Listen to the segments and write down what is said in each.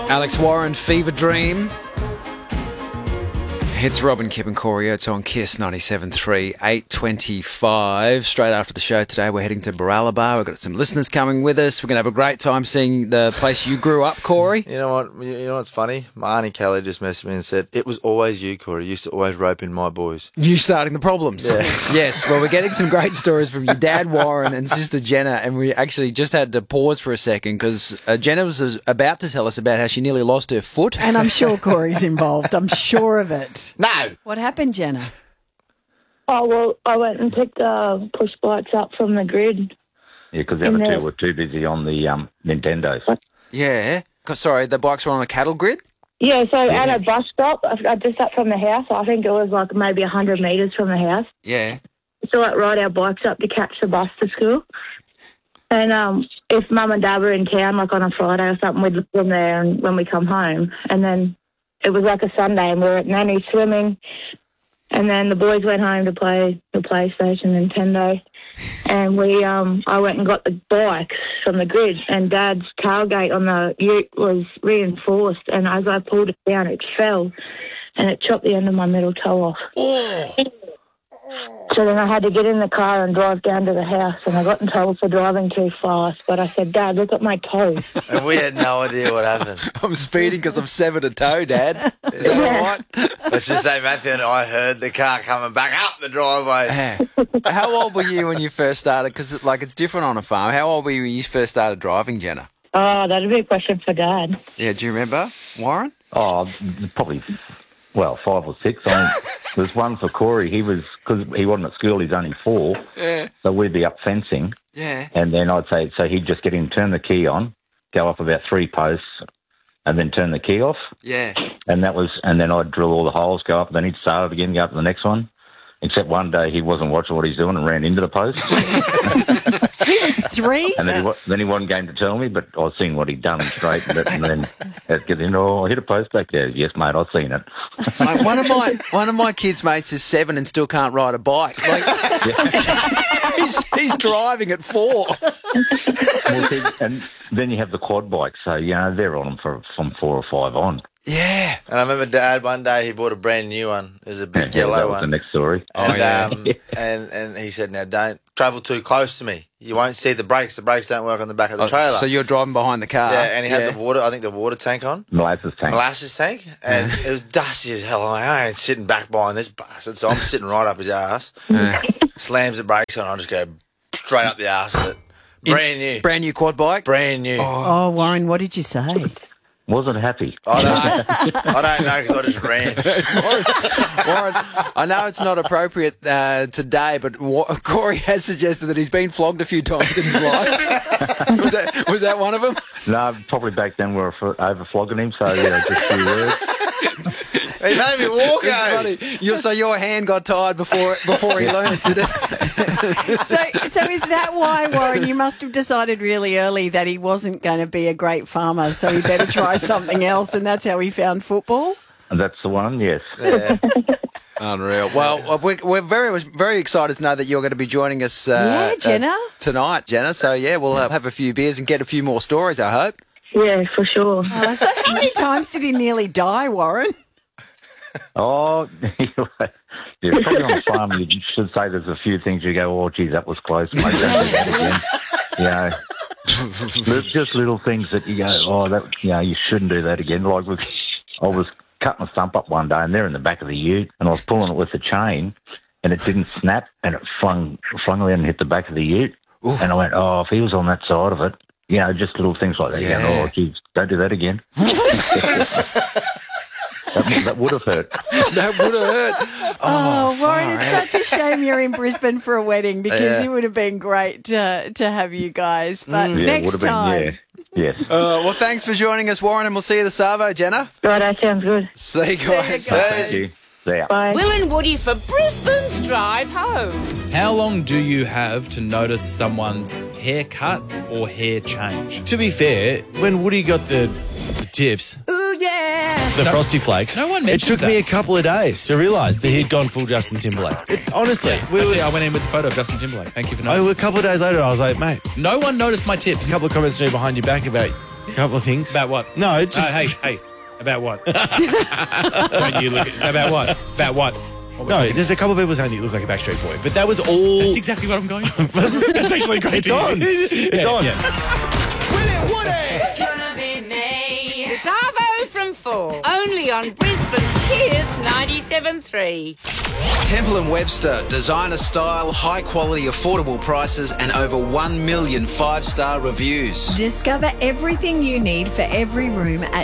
Alex Warren, Fever Dream. It's Robin, Kip and Corey Oates on KISS 97.3, 8:25. Straight after the show today, we're heading to Baralaba. We've got some listeners coming with us. We're going to have a great time seeing the place you grew up, Corey. You know what? You know what's funny? My auntie Kelly just messaged me and said, it was always you, Corey. You used to always rope in my boys. You starting the problems. Yeah. Yes, well, we're getting some great stories from your dad, Warren, and sister Jenna, and we actually just had to pause for a second because Jenna was about to tell us about how she nearly lost her foot. And I'm sure Corey's involved. I'm sure of it. No! What happened, Jenna? Oh, well, I went and picked push bikes up from the grid. Yeah, because the other two were too busy on the Nintendos. Yeah. Sorry, the bikes were on a cattle grid? Yeah, so at a bus stop, I just up from the house. I think it was like maybe 100 metres from the house. Yeah. So I'd ride our bikes up to catch the bus to school. And if Mum and Dad were in town, like on a Friday or something, we'd look them there and when we come home. And then it was like a Sunday and we were at Nanny swimming. And then the boys went home to play the PlayStation, Nintendo. And I went and got the bikes from the grid and Dad's tailgate on the ute was reinforced. And as I pulled it down, it fell and it chopped the end of my middle toe off. Oh. So then I had to get in the car and drive down to the house and I got in trouble for driving too fast. But I said, Dad, look at my toe. And we had no idea what happened. I'm speeding because I've severed a toe, Dad. Is that all right? Let's just say Matthew and I heard the car coming back up the driveway. How old were you when you first started? Because it's different on a farm. How old were you when you first started driving, Jenna? Oh, that'd be a question for Dad. Yeah, do you remember, Warren? Oh, probably, 5 or 6. There's one for Corey. Because he wasn't at school, he's only 4. Yeah. So we'd be up fencing. Yeah. And then I'd say, so he'd just get in, turn the key on, go up about 3 posts, and then turn the key off. Yeah. And then I'd drill all the holes, go up, then he'd start it again, go up to the next one. Except one day he wasn't watching what he's doing and ran into the post. He was 3? And then he wasn't going to tell me, but I was seeing what he'd done and straightened it. And then I'd get in, I hit a post back there. Yes, mate, I've seen it. Mate, one of my kids' mates is 7 and still can't ride a bike. He's driving at 4. And then you have the quad bikes, so they're on them from 4 or 5 on. Yeah. And I remember Dad one day he bought a brand new one. It was a big yellow that was one. the next story. And, and he said, now don't travel too close to me. You won't see the brakes. The brakes don't work on the back of the trailer. So you're driving behind the car. Yeah, and he had the water tank on. Molasses tank. And it was dusty as hell. I'm like, I ain't sitting back behind this bastard. So I'm sitting right up his ass. Slams the brakes on. I just go straight up the ass of it. Brand new. Brand new quad bike? Brand new. Oh, Warren, what did you say? Wasn't happy. I don't know because I just ran. Warren, I know it's not appropriate today, but Corey has suggested that he's been flogged a few times in his life. was that one of them? No, probably back then we were over flogging him, so just a few words. He made me walk It's funny. So your hand got tired before he learned it, did it? So is that why, Warren, you must have decided really early that he wasn't going to be a great farmer, so he better try something else, and that's how he found football? That's the one, yes. Yeah. Unreal. Well, we're very excited to know that you're going to be joining us Jenna? Tonight, Jenna. So, we'll have a few beers and get a few more stories, I hope. Yeah, for sure. So how many times did he nearly die, Warren? Oh, yeah, probably on a farm you should say there's a few things you go, oh, geez, that was close. Maybe don't do that again. There's just little things that you go, oh, you shouldn't do that again. Like I was cutting a stump up one day and they're in the back of the ute and I was pulling it with a chain and it didn't snap and it flung around and hit the back of the ute. Oof. And I went, if he was on that side of it, just little things like that. Yeah. You go, oh, geez, don't do that again. That would have hurt. That would have hurt. Oh, Warren, it's such a shame you're in Brisbane for a wedding because it would have been great to have you guys. But next time. Yes. Well, thanks for joining us, Warren, and we'll see you the Savo, Jenna. Right, that sounds good. See you guys. Thank you. See ya. Bye. Will and Woody for Brisbane's Drive Home. How long do you have to notice someone's haircut or hair change? To be fair, when Woody got the tips, Ooh, yeah. the Frosty Flakes, No one it mentioned took me a that. couple of days to realise that he'd gone full Justin Timberlake. Honestly, I went in with the photo of Justin Timberlake. Thank you for noticing. a couple of days later, I was like, mate, No one noticed my a tips. couple of comments from me behind your back about, A couple of things. About what? No, just... Hey. About what? Don't you look at... About what? About what? No, just a couple of people saying you look like a Backstreet Boy. But that was all... That's exactly what I'm going for. That's actually great. It's on. It's on. Yeah. It's gonna be me. The Savo from 4. Only on Brisbane's Kiss 97.3. Temple & Webster, designer style, high quality, affordable prices and over 1 million 5-star reviews. Discover everything you need for every room at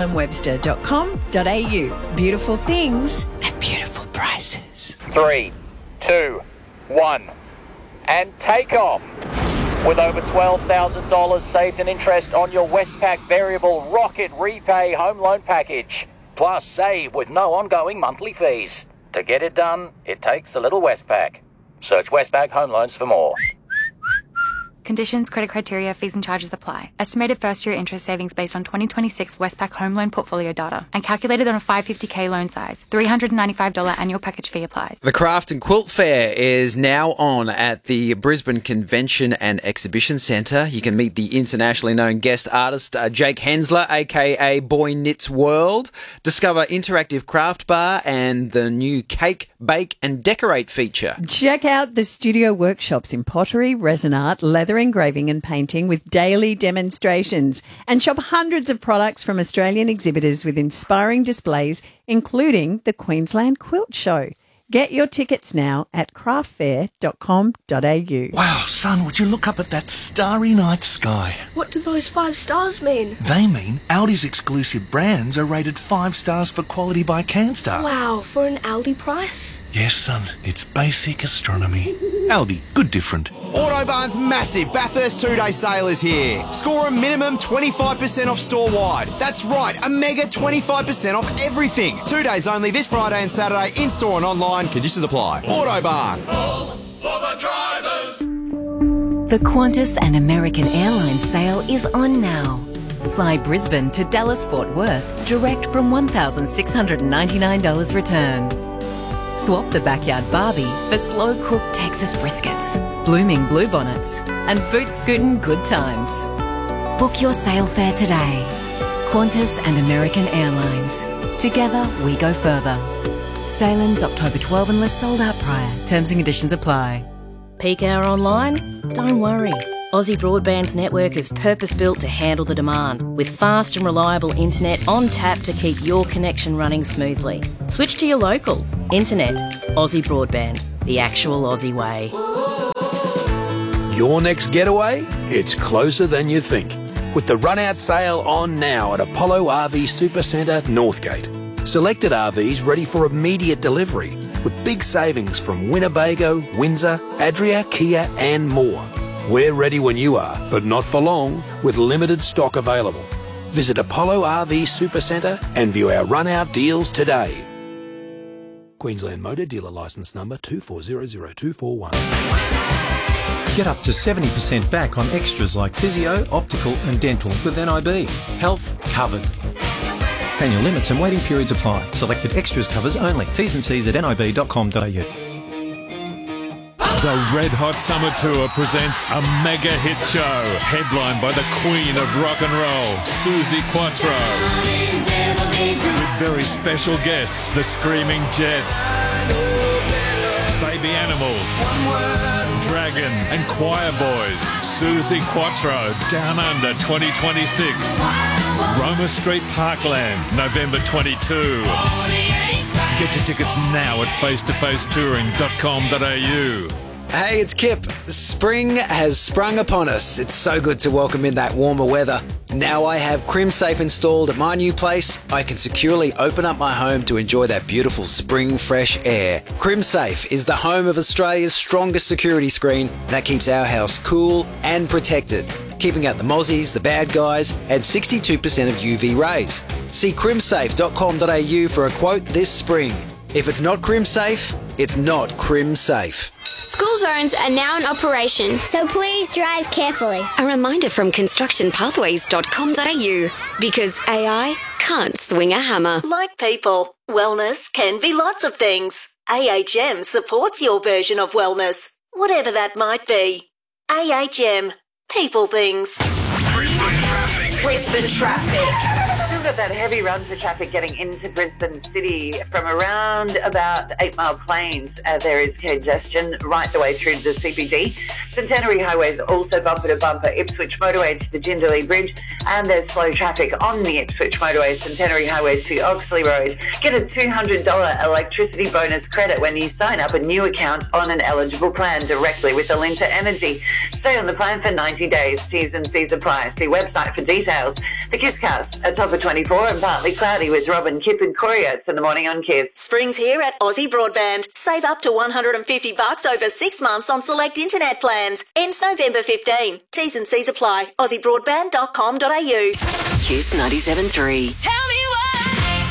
templeandwebster.com.au. Beautiful things and beautiful prices. 3, 2, 1, and take off. With over $12,000 saved in interest on your Westpac Variable Rocket Repay Home Loan Package. Plus save with no ongoing monthly fees. To get it done, it takes a little Westpac. Search Westpac Home Loans for more. Conditions, credit criteria, fees and charges apply. Estimated first-year interest savings based on 2026 Westpac home loan portfolio data and calculated on a 550k loan size. $395 annual package fee applies. The Craft and Quilt Fair is now on at the Brisbane Convention and Exhibition Centre. You can meet the internationally known guest artist Jake Hensler, aka Boy Knits World. Discover interactive craft bar and the new Cake, Bake and Decorate feature. Check out the studio workshops in pottery, resin art, leather engraving and painting with daily demonstrations, and shop hundreds of products from Australian exhibitors with inspiring displays, including the Queensland Quilt Show. Get your tickets now at craftfair.com.au. Wow, son, would you look up at that starry night sky? What do those 5 stars mean? They mean Aldi's exclusive brands are rated 5 stars for quality by CanStar. Wow, for an Aldi price? Yes, son, it's basic astronomy. Aldi, good different. Autobarn's massive Bathurst 2-day sale is here. Score a minimum 25% off store-wide. That's right, a mega 25% off everything. 2 days only this Friday and Saturday, in-store and online. Conditions apply. Autobarn. All for the drivers. The Qantas and American Airlines sale is on now. Fly Brisbane to Dallas Fort Worth direct from $1,699 return. Swap the backyard Barbie for slow-cooked Texas briskets, blooming bluebonnets and boot scootin' good times. Book your sail fare today. Qantas and American Airlines. Together we go further. Sail ends October 12 unless sold out prior. Terms and conditions apply. Peak hour online? Don't worry. Aussie Broadband's network is purpose-built to handle the demand, with fast and reliable internet on tap to keep your connection running smoothly. Switch to your local. Internet. Aussie Broadband. The actual Aussie way. Your next getaway? It's closer than you think. With the run-out sale on now at Apollo RV Supercentre, Northgate. Selected RVs ready for immediate delivery with big savings from Winnebago, Windsor, Adria, Kia and more. We're ready when you are, but not for long, with limited stock available. Visit Apollo RV Supercentre and view our run-out deals today. Queensland Motor Dealer Licence Number 2400241. Get up to 70% back on extras like physio, optical and dental with NIB. Health covered. Annual limits and waiting periods apply. Selected extras covers only. T's and C's at nib.com.au. The Red Hot Summer Tour presents a mega hit show, headlined by the Queen of Rock and Roll, Suzi Quatro. With very special guests, the Screaming Jets, Baby Animals, Dragon and Choir Boys. Suzi Quatro, Down Under 2026. Roma Street Parkland, November 22. Get your tickets now at face-to-facetouring.com.au. Hey, it's Kip. Spring has sprung upon us. It's so good to welcome in that warmer weather. Now I have CrimSafe installed at my new place. I can securely open up my home to enjoy that beautiful spring fresh air. CrimSafe is the home of Australia's strongest security screen that keeps our house cool and protected, keeping out the mozzies, the bad guys, and 62% of UV rays. See crimsafe.com.au for a quote this spring. If it's not CrimSafe, it's not CrimSafe. School zones are now in operation, so please drive carefully. A reminder from constructionpathways.com.au, because AI can't swing a hammer. Like people, wellness can be lots of things. AHM supports your version of wellness, whatever that might be. AHM, people things. Brisbane traffic. Brisbane traffic. Still got that heavy run for traffic getting into Brisbane City from around about 8 Mile Plains. There is congestion right the way through to the CBD. Centenary Highway is also bumper to bumper. Ipswich Motorway to the Jindalee Bridge, and there's slow traffic on the Ipswich Motorway, Centenary Highway to Oxley Road. Get a $200 electricity bonus credit when you sign up a new account on an eligible plan directly with Alinta Energy. Stay on the plan for 90 days. T's and C's apply. See website for details. The KISScast at top of 24 and partly cloudy with Robin, Kip and Corey. It's in the morning on KISS. Spring's here at Aussie Broadband. Save up to $150 over 6 months on select internet plans. Ends November 15. T's and C's apply. AussieBroadband.com.au. Kiss 97.3. Tell me what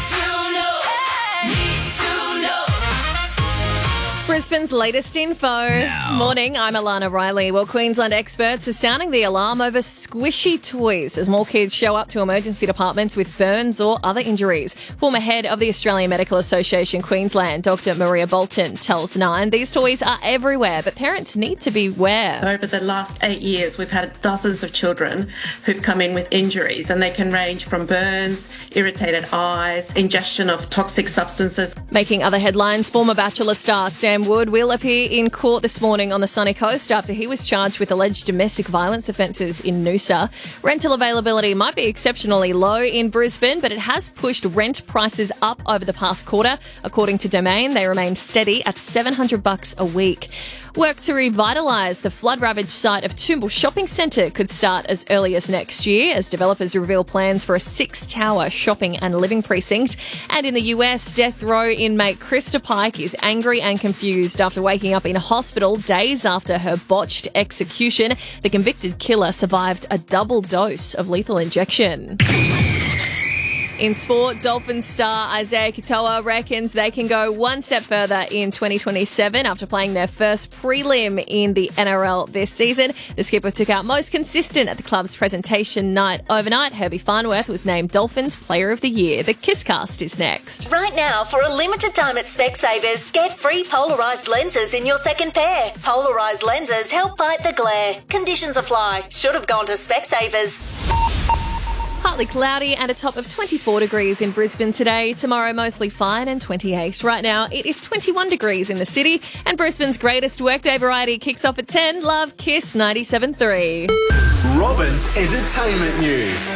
I need to know. Brisbane's latest info. Morning, I'm Alana Riley. Well, Queensland experts are sounding the alarm over squishy toys as more kids show up to emergency departments with burns or other injuries. Former head of the Australian Medical Association Queensland, Dr. Maria Bolton, tells Nine these toys are everywhere, but parents need to beware. Over the last 8 years, we've had dozens of children who've come in with injuries, and they can range from burns, irritated eyes, ingestion of toxic substances. Making other headlines, former Bachelor star Sam Wood will appear in court this morning on the Sunny Coast after he was charged with alleged domestic violence offences in Noosa. Rental availability might be exceptionally low in Brisbane, but it has pushed rent prices up over the past quarter. According to Domain, they remain steady at $700 a week. Work to revitalise the flood-ravaged site of Toombul Shopping Centre could start as early as next year as developers reveal plans for a 6-tower shopping and living precinct. And in the US, death row inmate Krista Pike is angry and confused after waking up in hospital days after her botched execution. The convicted killer survived a double dose of lethal injection. In sport, Dolphins star Isaiah Katoa reckons they can go one step further in 2027 after playing their first prelim in the NRL this season. The skipper took out most consistent at the club's presentation night overnight. Herbie Farnworth was named Dolphins Player of the Year. The KISScast is next. Right now, for a limited time at Specsavers, get free polarised lenses in your second pair. Polarised lenses help fight the glare. Conditions apply. Should have gone to Specsavers. Partly cloudy and a top of 24 degrees in Brisbane today. Tomorrow, mostly fine and 28. Right now, it is 21 degrees in the city. And Brisbane's greatest workday variety kicks off at 10. Love Kiss 97.3. Robin's entertainment news.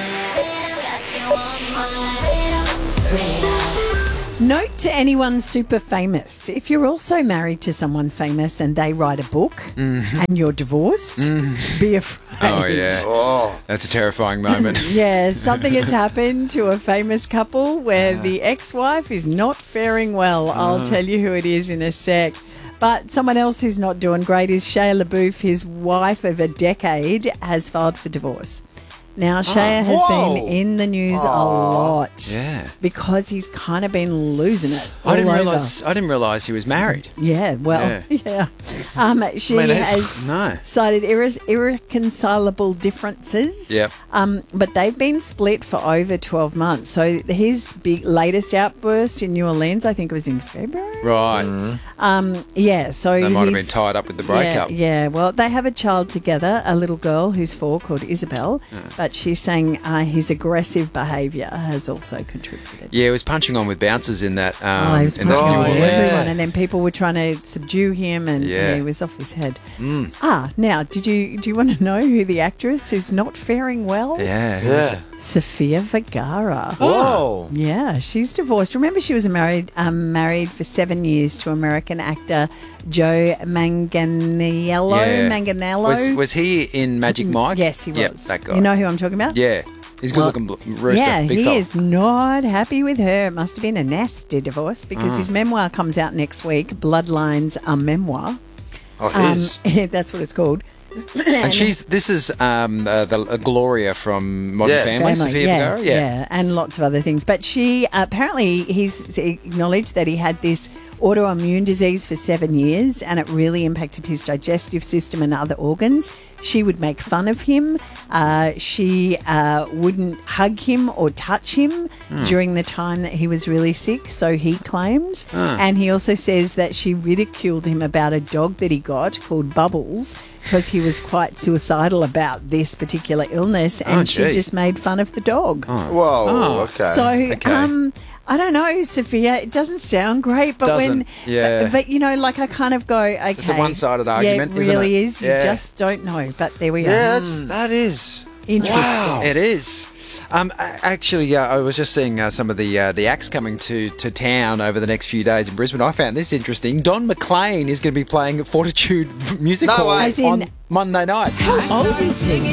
Note to anyone super famous. If you're also married to someone famous and they write a book and you're divorced, be afraid. Oh, yeah. That's a terrifying moment. Yeah, something has happened to a famous couple where the ex-wife is not faring well. I'll tell you who it is in a sec. But someone else who's not doing great is Shia LaBeouf. His wife of a decade has filed for divorce. Now, Shia has been in the news a lot because he's kind of been losing it. I didn't realise he was married. Yeah, well, she has cited irreconcilable differences. Yep. But they've been split for over 12 months. So his latest outburst in New Orleans, I think it was in February. Right. So they might have been tied up with the breakup. Yeah. Well, they have a child together, a little girl who's 4 called Isabel. But she's saying his aggressive behaviour has also contributed. Yeah, he was punching on with bouncers in that. He was punching on everyone, and then people were trying to subdue him, and he was off his head. Now, do you want to know who the actress who's not faring well? Yeah. Sofia Vergara. Whoa. Yeah, she's divorced. Remember, she was married for 7 years to American actor Joe Manganiello. Was he in Magic Mike? Yes, he was. Yep, that guy. You know who I'm talking about? Yeah. He's a good-looking rooster. Yeah, big he fella. is not happy with her. It must have been a nasty divorce because his memoir comes out next week, Bloodlines, a Memoir. That's what it's called. And this is the Gloria from Modern Family, Sofia Vergara. Yeah, and lots of other things. But she apparently he's acknowledged that he had this autoimmune disease for 7 years, and it really impacted his digestive system and other organs. She would make fun of him. She wouldn't hug him or touch him during the time that he was really sick, so he claims. And he also says that she ridiculed him about a dog that he got called Bubbles, because he was quite suicidal about this particular illness, and she gee. just made fun of the dog. Whoa, okay. So, Okay. I don't know, Sophia. It doesn't sound great, but Doesn't, yeah. but you know, like I kind of go, okay, It's a one-sided argument, Yeah, it isn't really it? is. You Yeah. just don't know. But there we Yeah, are. that is Interesting. It is. Actually, I was just seeing some of the acts coming to town over the next few days in Brisbane. I found this interesting. Don McLean is going to be playing at Fortitude Music No Hall way. As in- on Monday night. How old is he?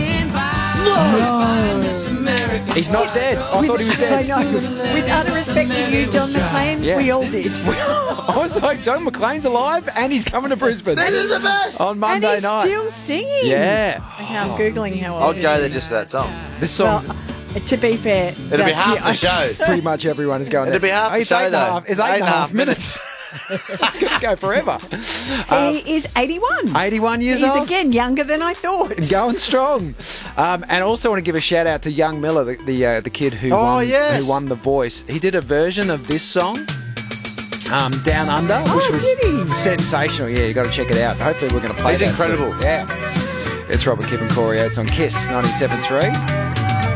He's not dead. I thought he was dead. I know. With utter respect to you, Don McLean, Yeah. we all did. I was like, Don McLean's alive and he's coming to Brisbane. This is the best. On Monday and he's night. still singing. Yeah. Okay, I'm Googling how old I'd he go is. there just for that song. This Well, song's to be fair, It'll be half the show. pretty much everyone is going It'll there. be half the It's show, eight and a though. half- It's 8.5 minutes. It's going to go forever. he is 81. 81 years He's old. again younger than I thought. Going strong. And also want to give a shout out to Young Miller, the kid who yes. who won The Voice. He did a version of this song, Down Under, which was did he? sensational. Yeah, you got to check it out. Hopefully we're going to play He's that incredible. soon. Yeah. It's Robert, Kip and Corey Oates on KISS 97.3.